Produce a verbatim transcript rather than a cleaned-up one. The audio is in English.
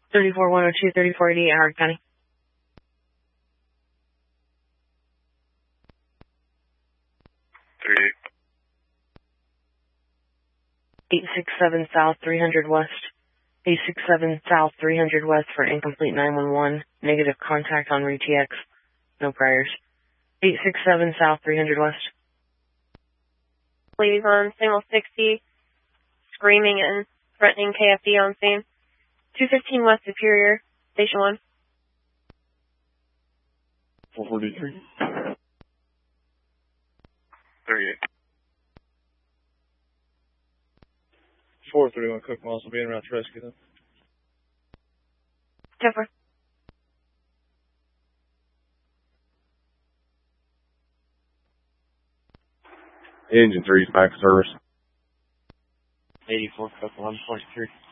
thirty-four one oh two, thirty-four eighty-eight, Howard County. thirty-eight. eight six seven South, three hundred West. eight six seven South, three hundred West for incomplete nine one one. Negative contact on R T X. No priors. eight six seven South, three hundred West. Ladies on single sixty, screaming and threatening K F D on scene. two fifteen West Superior, Station one. four forty-three. thirty-eight. four thirty-one Cook Miles will be en route to rescue them. Jennifer. Engine three's back to service. eighty-four Cook one forty-three.